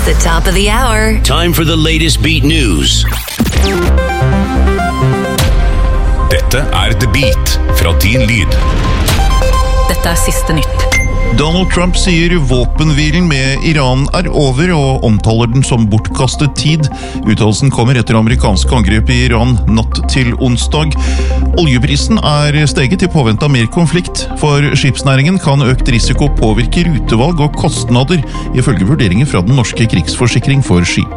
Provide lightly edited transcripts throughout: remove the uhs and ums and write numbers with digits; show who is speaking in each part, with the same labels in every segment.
Speaker 1: the top of the hour.
Speaker 2: Time for the latest beat news.
Speaker 3: Dette The Beat fra Din Lyd.
Speaker 4: Dette siste nytt.
Speaker 5: Donald Trump sier våpenhvilen med Iran over og omtaler den som bortkastet tid. Uttalelsen kommer etter amerikanske angrep i Iran natt til onsdag. Oljeprisen steget i påvente av mer konflikt. For skipsnæringen kan økt risiko påvirke rutevalg og kostnader, ifølge vurderinger fra den norske krigsforsikring for skip.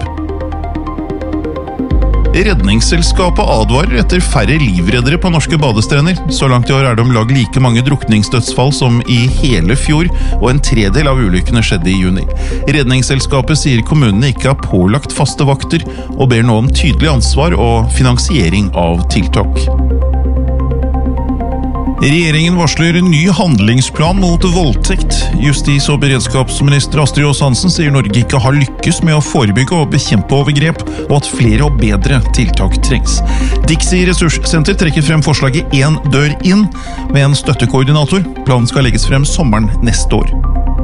Speaker 5: Redningsselskapet advarer etter færre livreddere på norske badestrender. Så langt i år det om lag like mange drukningsdødsfall som i hele fjor, og en tredel av ulykkene skjedde i juni. Redningsselskapet sier kommunene ikke har pålagt faste vakter, og ber nå om tydelig ansvar og finansiering av tiltak. Regjeringen varsler en ny handlingsplan mot voldtekt. Justis- og beredskapsminister Astrid Aas-Hansen sier Norge ikke har lykkes med å forebygge og bekjempe overgrep, og at flere og bedre tiltak trengs. Dixie Ressurssenter trekker frem forslaget «En dør inn» med en støttekoordinator. Planen skal legges frem sommeren neste år.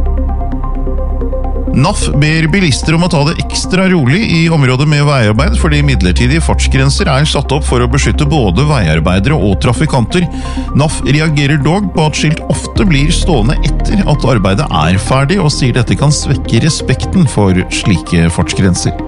Speaker 5: NAF ber bilister om å ta det ekstra rolig i området med veiarbeid, fordi midlertidige fartsgrenser satt opp for å beskytte både veiarbeidere og trafikanter. NAF reagerer dog på at skilt ofte blir stående etter at arbeidet ferdig, og sier dette kan svekke respekten for slike fartsgrenser.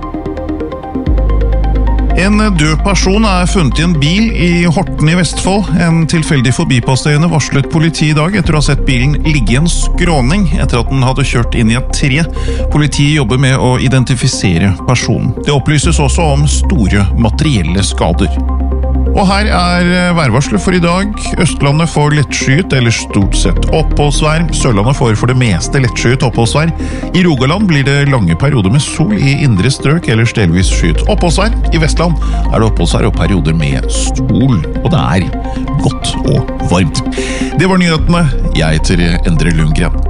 Speaker 5: En død person funnet i en bil i Horten i Vestfold. En tilfeldig forbipasserende varslet politi i dag etter å ha sett bilen ligge i en skråning etter at den hadde kjørt inn i et tre. Politiet jobber med å identifisere personen. Det opplyses også om store materielle skader. Og her værvarselet for i dag. Østlandet får lettskyet eller stort sett oppholdsvær. Sørlandet får for det meste lettskyet oppholdsvær. I Rogaland blir det lange perioder med sol i indre strøk eller delvis skyet oppholdsvær. I Vestland det oppholdsvær og perioder med sol, og det godt og varmt. Det var nyhetene. Jeg heter Endre Lundgren.